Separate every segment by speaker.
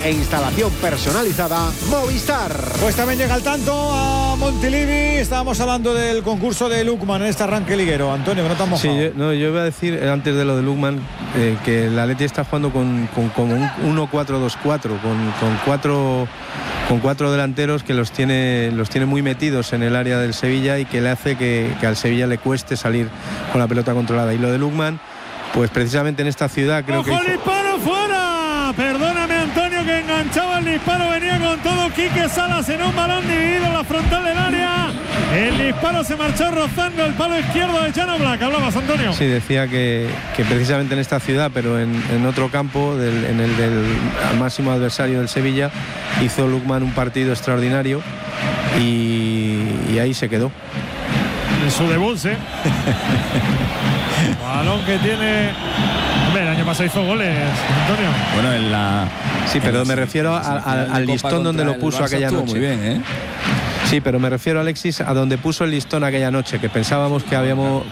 Speaker 1: e instalación personalizada Movistar.
Speaker 2: Pues también llega al tanto a Montilivi. Estábamos hablando del concurso de Lukman en este arranque liguero. Antonio, que no te has mojado.
Speaker 3: Sí, yo iba a decir antes de lo de Lukman que el Atleti está jugando con un 1-4-2-4, con cuatro delanteros que los tiene muy metidos en el área del Sevilla y que le hace que al Sevilla le cueste salir con la pelota controlada. Y lo de Lukman, pues precisamente en esta ciudad creo que...
Speaker 4: ¡Ojo, el disparo fuera! Perdóname, Antonio, que enganchaba el disparo, venía con todo Quique Salas en un balón dividido en la frontal del área. El disparo se marchó rozando el palo izquierdo de Jan Oblak. ¿Hablabas, Antonio?
Speaker 3: Sí, decía que precisamente en esta ciudad, pero en otro campo, en el del máximo adversario del Sevilla, hizo Lukman un partido extraordinario y ahí se quedó.
Speaker 4: En su debut, ¿sí? Balón que tiene... Hombre, el año pasado hizo goles, Antonio.
Speaker 5: Bueno, en la...
Speaker 3: Sí, pero me refiero al listón donde lo puso aquella noche.
Speaker 5: Muy bien, ¿eh?
Speaker 3: Sí, pero me refiero, Alexis, a donde puso el listón aquella noche, que pensábamos que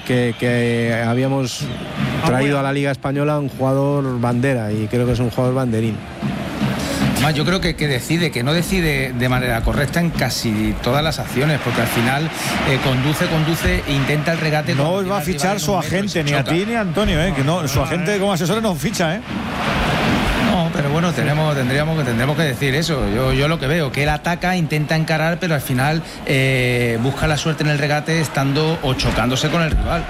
Speaker 3: habíamos traído a la Liga Española un jugador bandera, y creo que es un jugador banderín.
Speaker 5: Además, yo creo que no decide de manera correcta en casi todas las acciones, porque al final conduce e intenta el regate.
Speaker 2: No os va a fichar su agente, ni a ti ni a Antonio, que no, su agente como asesor no ficha,
Speaker 5: No, pero bueno, tendríamos que decir eso. Yo lo que veo, que él ataca, intenta encarar, pero al final busca la suerte en el regate estando o chocándose con el rival.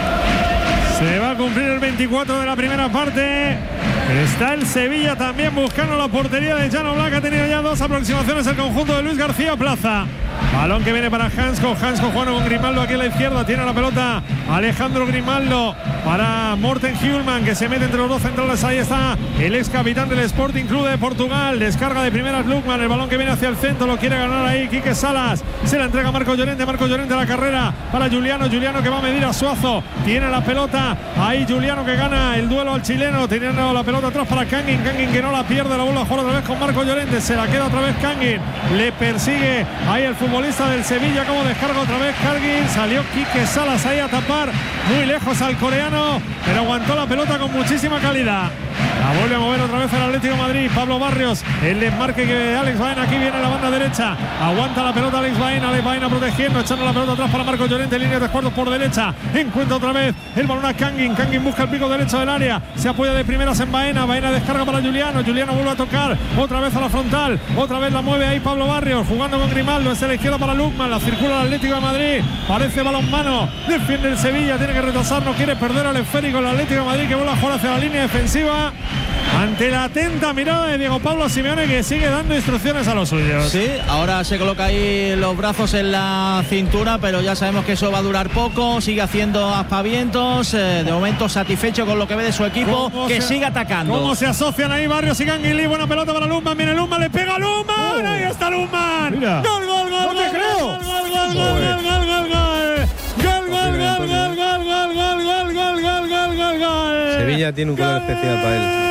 Speaker 4: Se va a cumplir el 24 de la primera parte. Está el Sevilla también buscando la portería de Jan Oblak. Ha tenido ya dos aproximaciones el conjunto de Luis García Plaza. Balón que viene para Hansko jugando con Grimaldo aquí a la izquierda. Tiene la pelota Alejandro Grimaldo para Morten Hjulman, que se mete entre los dos centrales. Ahí está el ex capitán del Sporting Club de Portugal. Descarga de primeras Lukman. El balón que viene hacia el centro lo quiere ganar ahí Quique Salas. Se la entrega Marco Llorente a la carrera para Juliano que va a medir a Suazo. Tiene la pelota ahí Juliano, que gana el duelo al chileno. Teniendo la pelota atrás para Kangin que no la pierde. La vuelve a jugar otra vez con Marco Llorente. Se la queda otra vez Kangin. Le persigue ahí el futbolista del Sevilla, como descarga otra vez Kangin. Salió Quique Salas ahí a tapar muy lejos al coreano, pero aguantó la pelota con muchísima calidad. La vuelve a mover otra vez el Atlético de Madrid. Pablo Barrios, el desmarque que Alex Baena aquí viene a la banda derecha. Aguanta la pelota Alex Baena protegiendo, echando la pelota atrás para Marco Llorente, línea de cuartos por derecha. Encuentra otra vez el balón a Kangin busca el pico derecho del área, se apoya de primeras en Baena descarga para Juliano vuelve a tocar otra vez a la frontal, otra vez la mueve ahí Pablo Barrios, jugando con Grimaldo, es a la izquierda para Lukman, la circula el Atlético de Madrid, parece balón mano, defiende el Sevilla, tiene que retrasar, no quiere perder al esférico el Atlético de Madrid, que vuelve a jugar hacia la línea defensiva ante la atenta mirada de Diego Pablo Simeone, que sigue dando instrucciones a los suyos.
Speaker 6: Sí, ahora se coloca ahí los brazos en la cintura, pero ya sabemos que eso va a durar poco. Sigue haciendo aspavientos, de momento satisfecho con lo que ve de su equipo, que sigue atacando.
Speaker 4: ¿Cómo se asocian ahí Barrios y Kangin? Buena pelota para Lukman, viene Lukman, le pega a Lukman, ahí está Lukman.
Speaker 2: Mira.
Speaker 4: Gol,
Speaker 2: no te creo.
Speaker 4: Gol.
Speaker 3: Sevilla tiene un color especial para él.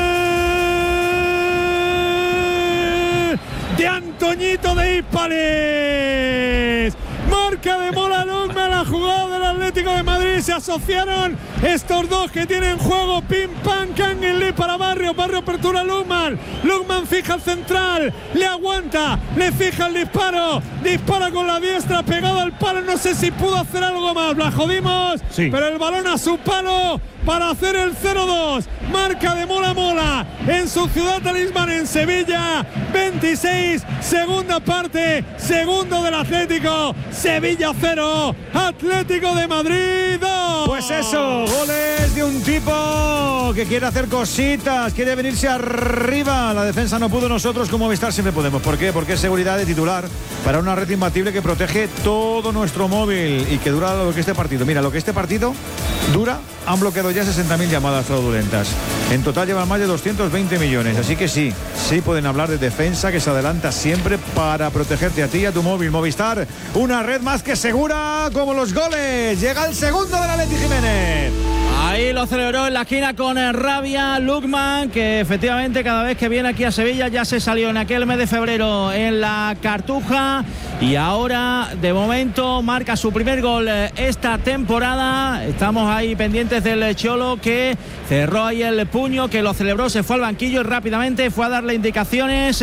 Speaker 4: De Antoñito de Hispalis. Marca de Mola Lukman, la jugada del Atlético de Madrid. Se asociaron estos dos que tienen juego. Pim pam, Kangin Lee para Barrio apertura Lukman fija el central, le aguanta, le fija el disparo, dispara con la diestra pegado al palo. No sé si pudo hacer algo más, la jodimos, sí. Pero el balón a su palo para hacer el 0-2. Marca de Mola en su ciudad talismán, en Sevilla. 26, segunda parte, segundo del Atlético. Sevilla 0, Atlético de Madrid 2.
Speaker 2: Pues eso, goles de un tipo que quiere hacer cositas, quiere venirse arriba. La defensa no pudo, nosotros como Movistar siempre podemos. ¿Por qué? Porque es seguridad de titular para una red imbatible que protege todo nuestro móvil y que dura lo que este partido. Mira, lo que este partido dura, han bloqueado ya 60.000 llamadas fraudulentas. En total llevan más de 220 millones. Así que sí pueden hablar de defensa que se adelanta siempre para protegerte a ti y a tu móvil. Movistar, una red más que segura como los goles. Llega el segundo del Atleti Jiménez.
Speaker 6: Ahí lo celebró en la esquina con rabia Lukman, que efectivamente cada vez que viene aquí a Sevilla ya se salió en aquel mes de febrero en la Cartuja y ahora de momento marca su primer gol esta temporada. Estamos ahí pendientes del Cholo, que cerró ahí el puño, que lo celebró, se fue al banquillo y rápidamente fue a darle indicaciones.